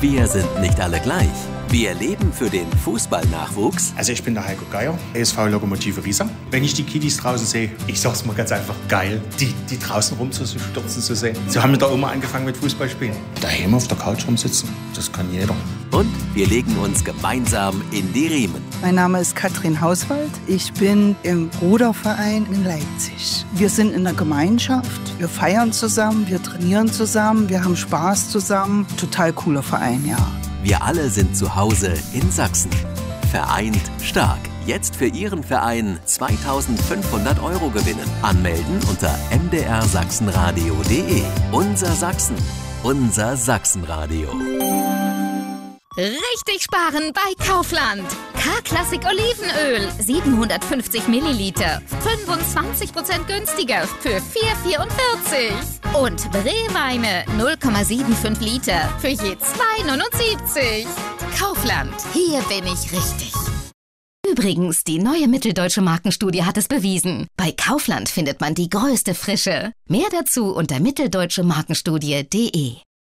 Wir sind nicht alle gleich. Wir leben für den Fußballnachwuchs. Also ich bin der Heiko Geier, ESV Lokomotive Riesa. Wenn ich die Kiddies draußen sehe, ich sag's mal ganz einfach, geil, die draußen rumzustürzen zu sehen. So haben wir da immer angefangen mit Fußballspielen. Daheim auf der Couch rumsitzen, das kann jeder. Und wir legen uns gemeinsam in die Riemen. Mein Name ist Katrin Hauswald. Ich bin im Ruderverein in Leipzig. Wir sind in der Gemeinschaft, wir feiern zusammen, wir trainieren zusammen, wir haben Spaß zusammen. Total cooler Verein, ja. Wir alle sind zu Hause in Sachsen. Vereint stark. Jetzt für Ihren Verein 2.500 € gewinnen. Anmelden unter mdrsachsenradio.de. Unser Sachsen. Unser Sachsenradio. Richtig sparen bei Kaufland. K-Klassik Olivenöl, 750 Milliliter, 25% günstiger für 4,44. Und Brewweine, 0,75 Liter für je 2,79. Kaufland, hier bin ich richtig. Übrigens, die neue Mitteldeutsche Markenstudie hat es bewiesen. Bei Kaufland findet man die größte Frische. Mehr dazu unter mitteldeutschemarkenstudie.de.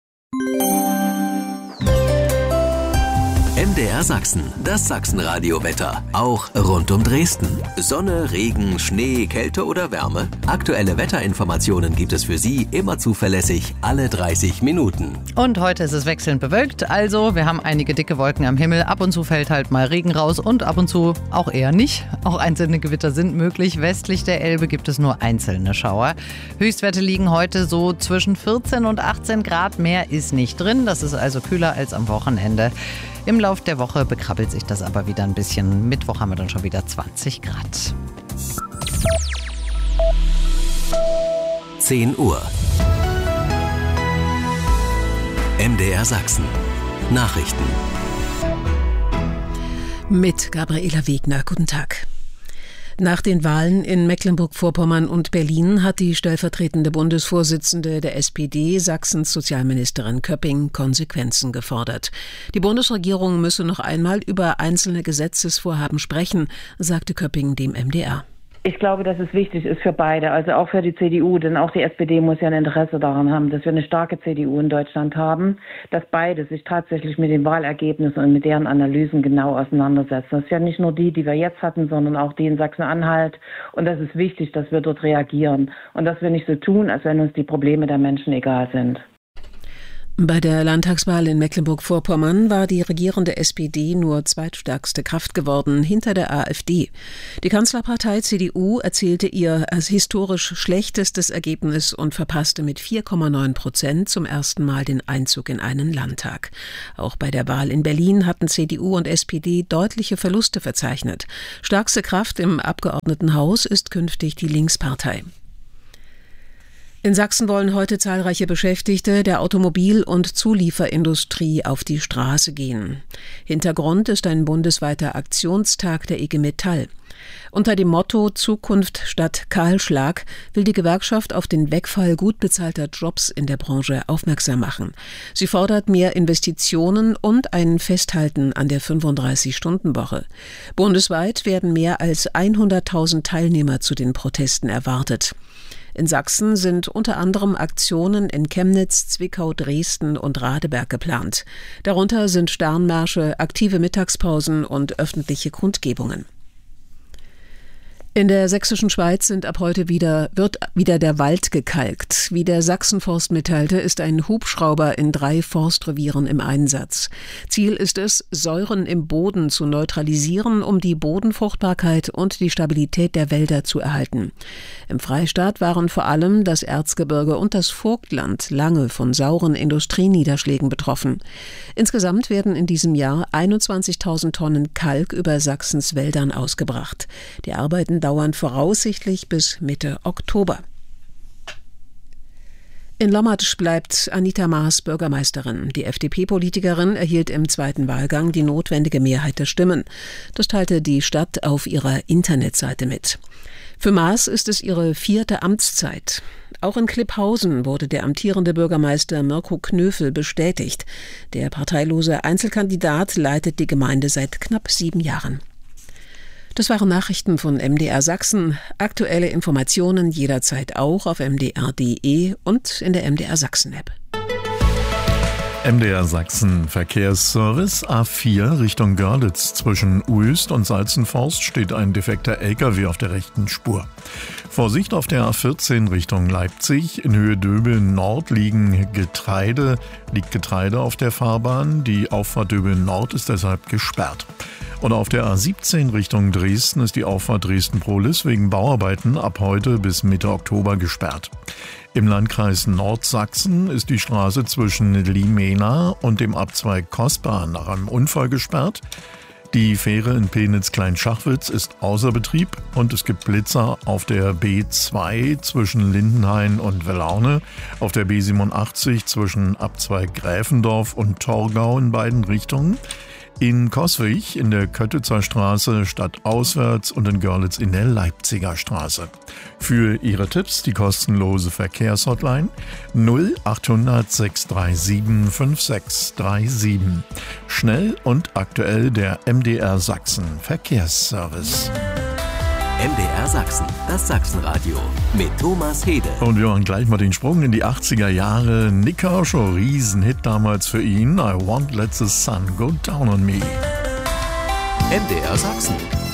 MDR Sachsen, das Sachsenradio-Wetter. Auch rund um Dresden. Sonne, Regen, Schnee, Kälte oder Wärme. Aktuelle Wetterinformationen gibt es für Sie immer zuverlässig alle 30 Minuten. Und heute ist es wechselnd bewölkt, also wir haben einige dicke Wolken am Himmel. Ab und zu fällt halt mal Regen raus und ab und zu auch eher nicht. Auch einzelne Gewitter sind möglich. Westlich der Elbe gibt es nur einzelne Schauer. Höchstwerte liegen heute so zwischen 14 und 18 Grad. Mehr ist nicht drin. Das ist also kühler als am Wochenende. Im Lauf der Woche bekrabbelt sich das aber wieder ein bisschen. Mittwoch haben wir dann schon wieder 20 Grad. 10 Uhr. MDR Sachsen. Nachrichten. Mit Gabriela Wegner. Guten Tag. Nach den Wahlen in Mecklenburg-Vorpommern und Berlin hat die stellvertretende Bundesvorsitzende der SPD, Sachsens Sozialministerin Köpping, Konsequenzen gefordert. Die Bundesregierung müsse noch einmal über einzelne Gesetzesvorhaben sprechen, sagte Köpping dem MDR. Ich glaube, dass es wichtig ist für beide, also auch für die CDU, denn auch die SPD muss ja ein Interesse daran haben, dass wir eine starke CDU in Deutschland haben, dass beide sich tatsächlich mit den Wahlergebnissen und mit deren Analysen genau auseinandersetzen. Das ist ja nicht nur die wir jetzt hatten, sondern auch die in Sachsen-Anhalt. Und das ist wichtig, dass wir dort reagieren und dass wir nicht so tun, als wenn uns die Probleme der Menschen egal sind. Bei der Landtagswahl in Mecklenburg-Vorpommern war die regierende SPD nur zweitstärkste Kraft geworden, hinter der AfD. Die Kanzlerpartei CDU erzielte ihr als historisch schlechtestes Ergebnis und verpasste mit 4,9% zum ersten Mal den Einzug in einen Landtag. Auch bei der Wahl in Berlin hatten CDU und SPD deutliche Verluste verzeichnet. Stärkste Kraft im Abgeordnetenhaus ist künftig die Linkspartei. In Sachsen wollen heute zahlreiche Beschäftigte der Automobil- und Zulieferindustrie auf die Straße gehen. Hintergrund ist ein bundesweiter Aktionstag der IG Metall. Unter dem Motto Zukunft statt Kahlschlag will die Gewerkschaft auf den Wegfall gut bezahlter Jobs in der Branche aufmerksam machen. Sie fordert mehr Investitionen und ein Festhalten an der 35-Stunden-Woche. Bundesweit werden mehr als 100.000 Teilnehmer zu den Protesten erwartet. In Sachsen sind unter anderem Aktionen in Chemnitz, Zwickau, Dresden und Radeberg geplant. Darunter sind Sternmärsche, aktive Mittagspausen und öffentliche Kundgebungen. In der sächsischen Schweiz wird wieder der Wald gekalkt. Wie der Sachsenforst mitteilte, ist ein Hubschrauber in 3 Forstrevieren im Einsatz. Ziel ist es, Säuren im Boden zu neutralisieren, um die Bodenfruchtbarkeit und die Stabilität der Wälder zu erhalten. Im Freistaat waren vor allem das Erzgebirge und das Vogtland lange von sauren Industrieniederschlägen betroffen. Insgesamt werden in diesem Jahr 21.000 Tonnen Kalk über Sachsens Wäldern ausgebracht. Die Arbeiten dauern voraussichtlich bis Mitte Oktober. In Lommatsch bleibt Anita Maas Bürgermeisterin. Die FDP-Politikerin erhielt im zweiten Wahlgang die notwendige Mehrheit der Stimmen. Das teilte die Stadt auf ihrer Internetseite mit. Für Maas ist es ihre 4. Amtszeit. Auch in Klipphausen wurde der amtierende Bürgermeister Mirko Knöfel bestätigt. Der parteilose Einzelkandidat leitet die Gemeinde seit knapp 7 Jahren. Das waren Nachrichten von MDR Sachsen. Aktuelle Informationen jederzeit auch auf mdr.de und in der MDR Sachsen-App. MDR Sachsen Verkehrsservice A4 Richtung Görlitz. Zwischen Uelst und Salzenforst steht ein defekter LKW auf der rechten Spur. Vorsicht auf der A14 Richtung Leipzig. In Höhe Döbeln Nord liegt Getreide auf der Fahrbahn. Die Auffahrt Döbeln Nord ist deshalb gesperrt. Und auf der A17 Richtung Dresden ist die Auffahrt Dresden-Prohlis wegen Bauarbeiten ab heute bis Mitte Oktober gesperrt. Im Landkreis Nordsachsen ist die Straße zwischen Limena und dem Abzweig Kosbahn nach einem Unfall gesperrt. Die Fähre in Penitz-Kleinschachwitz ist außer Betrieb und es gibt Blitzer auf der B2 zwischen Lindenhain und Welaune, auf der B87 zwischen Abzweig Gräfendorf und Torgau in beiden Richtungen, in Coswig in der Köttitzer Straße stadtauswärts und in Görlitz in der Leipziger Straße. Für Ihre Tipps die kostenlose Verkehrshotline 0800 637 5637. Schnell und aktuell der MDR Sachsen Verkehrsservice. MDR Sachsen, das Sachsenradio mit Thomas Hede. Und wir machen gleich mal den Sprung in die 80er Jahre. Nick Kershaw, Riesenhit damals für ihn. I won't let the sun go down on me. MDR Sachsen.